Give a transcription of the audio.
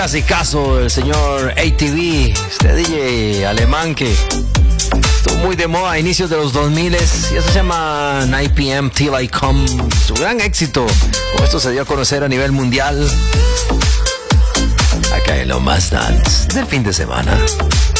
Así caso el señor ATV, este DJ alemán que estuvo muy de moda a inicios de los 2000 y eso se llama 9 p.m. Till I Come. Su gran éxito, con esto se dio a conocer a nivel mundial. Acá en Lo Más Dance del fin de semana.